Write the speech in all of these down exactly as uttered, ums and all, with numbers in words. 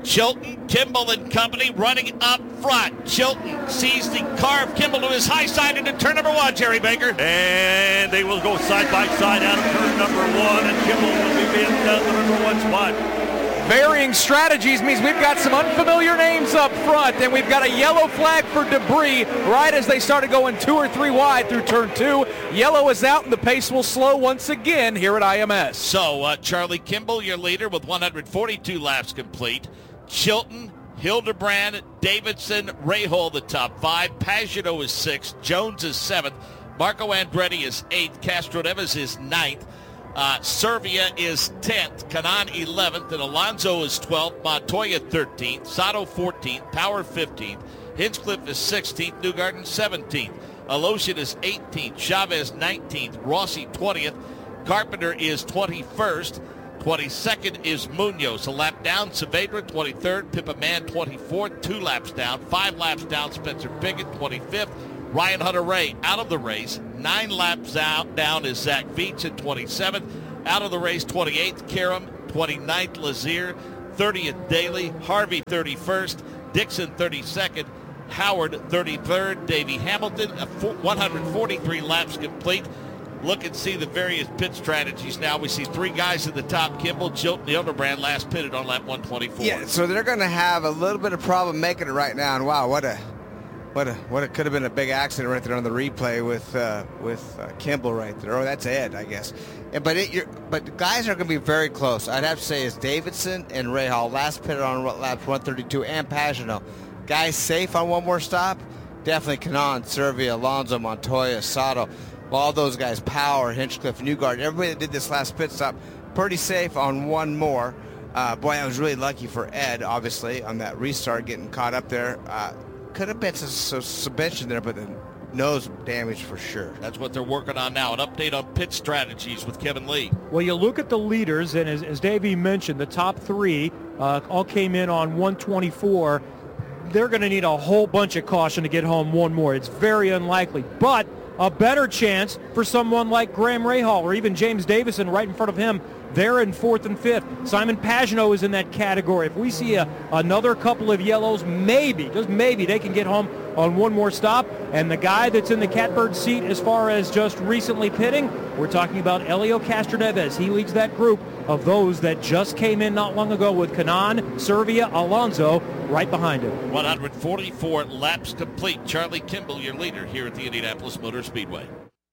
Chilton, Kimball and company running up front. Chilton sees the car of Kimball to his high side into turn number one, Jerry Baker. And they will go side by side out of turn number one, and Kimball will be in the number one spot. Varying strategies means we've got some unfamiliar names up front, and we've got a yellow flag for debris right as they started going two or three wide through turn two. Yellow is out, and the pace will slow once again here at I M S. So uh, Charlie Kimball, your leader, with one hundred forty-two laps complete. Chilton, Hildebrand, Davidson, Rahal the top five. Pagano is sixth. Jones is seventh. Marco Andretti is eighth. Castroneves is ninth. Uh, Servia is tenth, Kanaan eleventh, and Alonso is twelfth, Montoya thirteenth, Sato fourteenth, Power fifteenth, Hinchcliffe is sixteenth, Newgarden seventeenth, Alosian is eighteenth, Chavez nineteenth, Rossi twentieth, Carpenter is twenty-first, twenty-second is Munoz, a lap down, Saavedra twenty-third, Pippa Mann twenty-fourth, two laps down, five laps down, Spencer Pigot twenty-fifth, Ryan Hunter-Reay out of the race. Nine laps out down is Zach Veach at twenty-seventh. Out of the race, twenty-eighth, Karam. twenty-ninth, Lazier. thirtieth, Daly. Harvey, thirty-first. Dixon, thirty-second. Howard, thirty-third. Davey Hamilton, one hundred forty-three laps complete. Look and see the various pit strategies now. We see three guys at the top. Kimball, Chilton, Hildebrand last pitted on lap one twenty-four. Yeah, so they're going to have a little bit of problem making it right now. And wow, what a... What a, what it could have been a big accident right there on the replay with uh, with uh, Kimball right there. Oh, that's Ed, I guess. Yeah, but it, you're, but the guys are going to be very close. I'd have to say it's Davidson and Rahal. Last pitted on laps one thirty-two, and Pagano. Guys safe on one more stop? Definitely Kanaan, Servia, Alonso, Montoya, Sato. All those guys, Power, Hinchcliffe, Newgarden, everybody that did this last pit stop, pretty safe on one more. Uh, boy, I was really lucky for Ed, obviously, on that restart, getting caught up there. Uh, Could have been some, some suspension there, but the nose damage for sure. That's what they're working on now. An update on pit strategies with Kevin Lee. Well, you look at the leaders, and as, as Davey mentioned, the top three uh, all came in on one twenty-four. They're going to need a whole bunch of caution to get home one more. It's very unlikely, but a better chance for someone like Graham Rahal or even James Davison right in front of him. They're in fourth and fifth. Simon Pagano is in that category. If we see a, another couple of yellows, maybe, just maybe, they can get home on one more stop. And the guy that's in the catbird seat as far as just recently pitting, we're talking about Helio Castroneves. He leads that group of those that just came in not long ago with Kanaan, Servia, Alonso right behind him. one hundred forty-four laps complete. Charlie Kimball, your leader here at the Indianapolis Motor Speedway.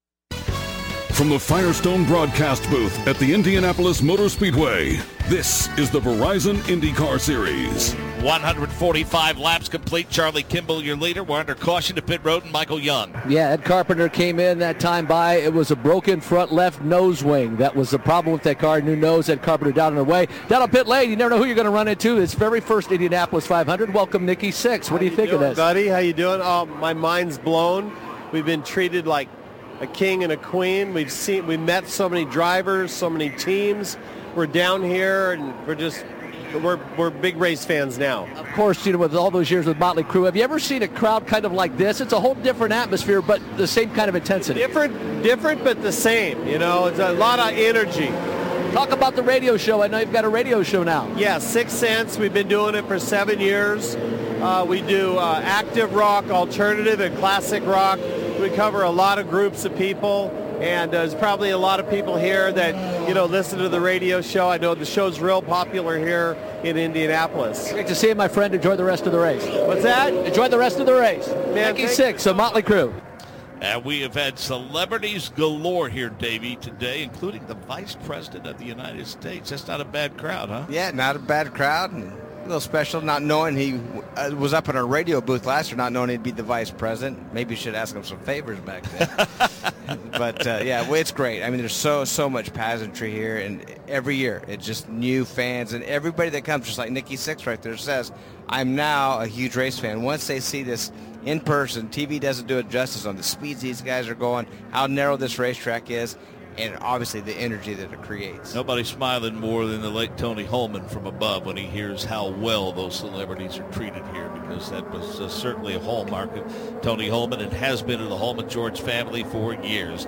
From the Firestone broadcast booth at the Indianapolis Motor Speedway, this is the Verizon IndyCar Series. one hundred forty-five laps complete. Charlie Kimball, your leader. We're under caution to pit road, and Michael Young. Yeah, Ed Carpenter came in that time by. It was a broken front left nose wing. That was the problem with that car. New nose, Ed Carpenter down and away. Down on pit lane, you never know who you're going to run into. It's very first Indianapolis five hundred. Welcome, Nicky Six. What do you, you think doing, of this? Buddy, how you doing? Oh, my mind's blown. We've been treated like a king and a queen. We've seen, we met so many drivers, so many teams. We're down here, and we're just, we're we're big race fans now. Of course, you know, with all those years with Motley Crue, have you ever seen a crowd kind of like this? It's a whole different atmosphere, but the same kind of intensity. Different, different, but the same. You know, it's a lot of energy. Talk about the radio show. I know you've got a radio show now. Yeah, Sixth Sense. We've been doing it for seven years. Uh, we do uh, active rock, alternative, and classic rock. We cover a lot of groups of people, and there's probably a lot of people here that, you know, listen to the radio show. I know the show's real popular here in Indianapolis. Great to see you, my friend. Enjoy the rest of the race. What's that? Enjoy the rest of the race. Man, Nicky Six, so Motley Crue. And we have had celebrities galore here, Davey, today, including the Vice President of the United States. That's not a bad crowd, huh? Yeah, not a bad crowd. And a little special, not knowing he uh, was up in our radio booth last year, not knowing he'd be the vice president. Maybe you should ask him some favors back then. But, uh, yeah, well, it's great. I mean, there's so, so much pageantry here, and every year it's just new fans. And everybody that comes, just like Nicky Six right there says, I'm now a huge race fan. Once they see this in person, T V doesn't do it justice on the speeds these guys are going, how narrow this racetrack is, and obviously the energy that it creates. Nobody's smiling more than the late Tony Holman from above when he hears how well those celebrities are treated here, because that was uh, certainly a hallmark of Tony Holman and has been in the Holman George family for years.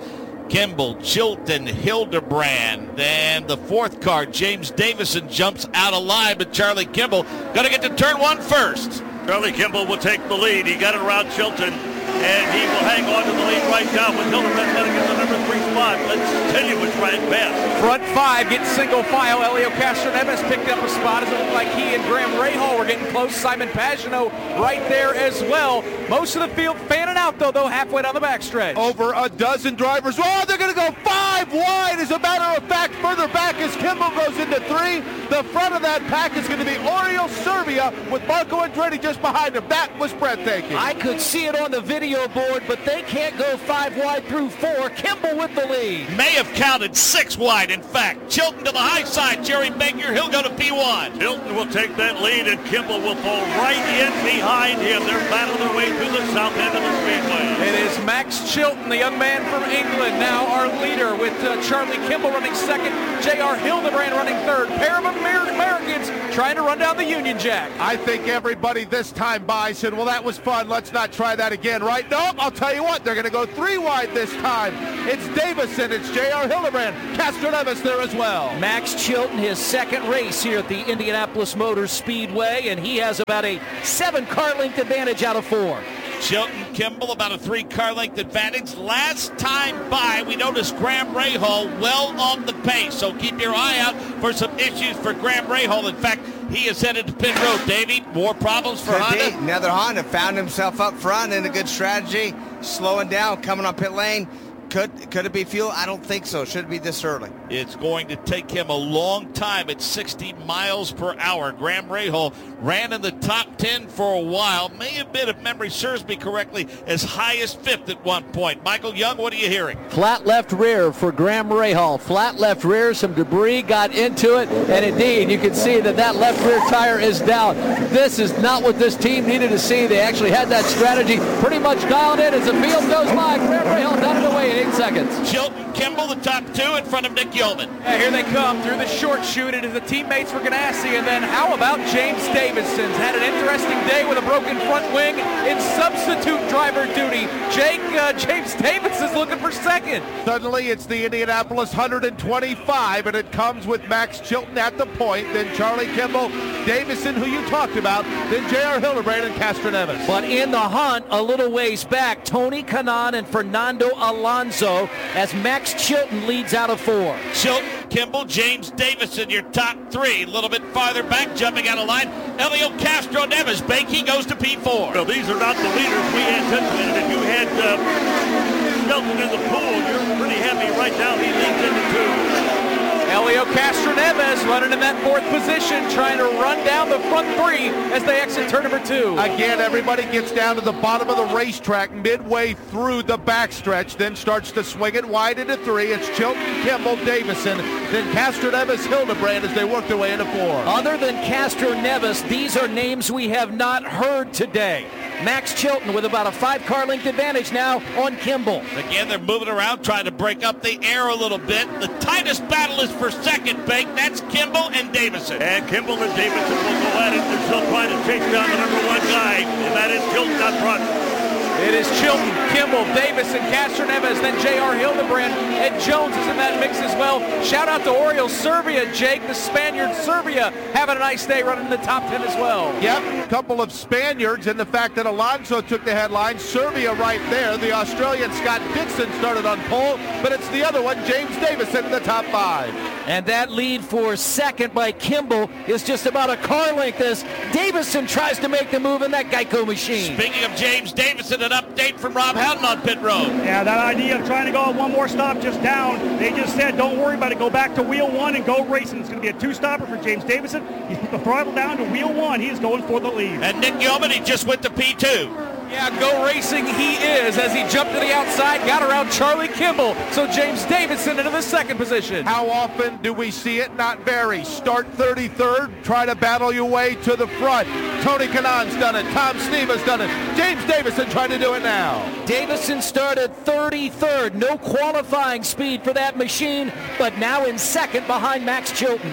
Kimball, Chilton, Hildebrand. Then the fourth car, James Davison, jumps out of line, but Charlie Kimball going to get to turn one first. Charlie Kimball will take the lead. He got it around Chilton, and he will hang on to the lead right now with Hildebrand running in the number three spot. Let's tell you which right best. Front five gets single file. Elio Castroneves picked up a spot as it looked like he and Graham Rahal were getting close. Simon Pagano right there as well. Most of the field fanning out, though, though halfway down the backstretch. Over a dozen drivers. Oh, they're going to go five wide. As a matter of fact, further back as Kimball goes into three. The front of that pack is going to be Oriol Serbia with Marco Andretti just behind him. That was breathtaking. I could see it on the video board, but they can't go five wide through four. Kimball with the lead. May have counted six wide, in fact. Chilton to the high side. Jerry Baker, he'll go to P one. Chilton will take that lead, and Kimball will fall right in behind him. They're battling their way through the south end of the speedway. It is Max Chilton, the young man from England, now our leader, with uh, Charlie Kimball running second, J R Hildebrand running third. Pair of Amer- Americans trying to run down the Union Jack. I think everybody this time by said, well, that was fun. Let's not try that again, right? Nope, I'll tell you what, they're going to go three wide this time. It's Davison, it's J R Hildebrand, Castroneves there as well. Max Chilton, his second race here at the Indianapolis Motor Speedway, and he has about a seven car length advantage out of four. Chilton, Kimball, about a three-car length advantage. Last time by, we noticed Graham Rahal well on the pace, so keep your eye out for some issues for Graham Rahal. In fact, he is headed to pit road. Davey, more problems for Could Honda? be. Another Honda found himself up front in a good strategy, slowing down, coming on pit lane. Could could it be fuel? I don't think so. Should it be this early? It's going to take him a long time at sixty miles per hour. Graham Rahal ran in the top ten for a while. May have been, if memory serves me correctly, as high as fifth at one point. Michael Young, what are you hearing? Flat left rear for Graham Rahal. Flat left rear, some debris got into it, and indeed, you can see that that left rear tire is down. This is not what this team needed to see. They actually had that strategy pretty much dialed in as the field goes by. Graham Rahal done it away in eight seconds. Chilton, Kimball, the top two in front of Nick Yeoman. Yeah, here they come through the short chute. It is the teammates for Ganassi. And then how about James Davison's had an interesting day with a broken front wing in substitute driver duty. Jake, uh, James Davison's looking for second. Suddenly it's the Indianapolis one twenty-five, and it comes with Max Chilton at the point, then Charlie Kimball, Davison, who you talked about, then J R Hildebrand and Castroneves. But in the hunt, a little ways back, Tony Kanaan and Fernando Alonso as Max Chilton leads out of four. Chilton, Kimball, James Davison, your top three. A little bit farther back, jumping out of line, Elio Castroneves. Bakey goes to P four. Well, these are not the leaders we anticipated. If you had uh, Chilton in the pool, you're pretty happy right now. He leads into two. Elio Castroneves running in that fourth position, trying to run down the front three as they exit turn number two. Again, everybody gets down to the bottom of the racetrack midway through the backstretch, then starts to swing it wide into three. It's Chilton, Kimball, Davison, then Castroneves, Hildebrand as they work their way into four. Other than Castroneves, these are names we have not heard today. Max Chilton with about a five-car length advantage now on Kimball. Again, they're moving around, trying to break up the air a little bit. The tightest battle is for second, Bake. That's Kimball and Davison. And Kimball and Davison will go at it. They're still trying to chase down the number one guy, and that is Chilton up front. It is Chilton, Kimball, Davison, Castroneves, then J R Hildebrand, and Jones is in that mix as well. Shout out to Oriol Serbia, Jake, the Spaniard Serbia, having a nice day running in the top ten as well. Yep, a couple of Spaniards, and the fact that Alonso took the headline, Serbia right there. The Australian Scott Dixon started on pole, but it's the other one, James Davison, in the top five. And that lead for second by Kimball is just about a car length as Davison tries to make the move in that Geico machine. Speaking of James Davison, an update from Rob Houghton on pit road. Yeah, that idea of trying to go one more stop just down, they just said, don't worry about it, go back to wheel one and go racing. It's going to be a two-stopper for James Davison. He's put the throttle down to wheel one. He is going for the lead. And Nick Yeoman, he just went to P two. Yeah, go racing he is as he jumped to the outside, got around Charlie Kimball. So James Davison into the second position. How often do we see it? Not very. Start thirty-third, try to battle your way to the front. Tony Kanaan's done it. Tom Sneva's done it. James Davison trying to do it now. Davison started thirty-third. No qualifying speed for that machine, but now in second behind Max Chilton.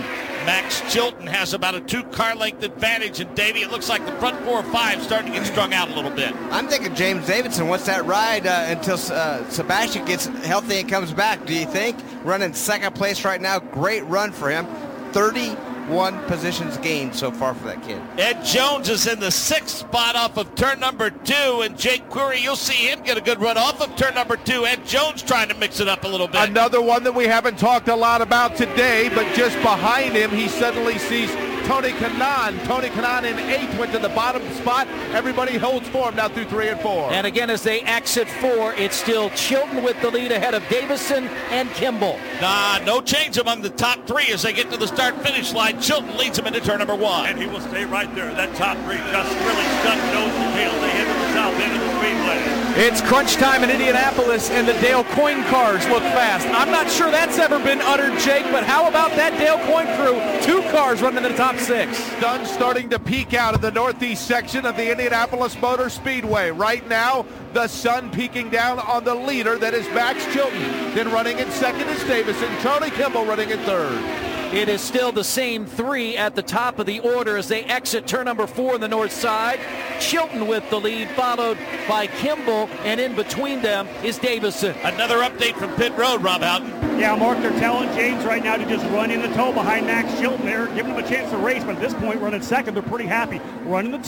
Max Chilton has about a two-car length advantage, and Davey, it looks like the front four or five starting to get strung out a little bit. I'm thinking James Davidson wants that ride uh, until uh, Sebastian gets healthy and comes back. Do you think? Running second place right now. Great run for him. thirty-one positions gained so far for that kid. Ed Jones is in the sixth spot off of turn number two, and Jake Query, you'll see him get a good run off of turn number two. Ed Jones trying to mix it up a little bit. Another one that we haven't talked a lot about today, but just behind him, he suddenly sees Tony Kanaan. Tony Kanaan in eighth went to the bottom spot. Everybody holds form now through three and four. And again, as they exit four, it's still Chilton with the lead ahead of Davison and Kimball. Nah, no change among the top three as they get to the start-finish line. Chilton leads them into turn number one. And he will stay right there. That top three just really stuck nose to tail. They head to the south end of the speedway. It's crunch time in Indianapolis, and the Dale Coyne cars look fast. I'm not sure that's ever been uttered, Jake, but how about that Dale Coyne crew? Two cars running in the top six. Sun starting to peek out of the northeast section of the Indianapolis Motor Speedway. Right now, the sun peeking down on the leader, that is Max Chilton. Then running in second is Davison. Charlie Kimball running in third. It is still the same three at the top of the order as they exit turn number four on the north side. Chilton with the lead, followed by Kimball, and in between them is Davison. Another update from pit road, Rob Houghton. Yeah, Mark, they're telling James right now to just run in the toe behind Max Chilton there, giving him a chance to race, but at this point, running second, they're pretty happy. Running the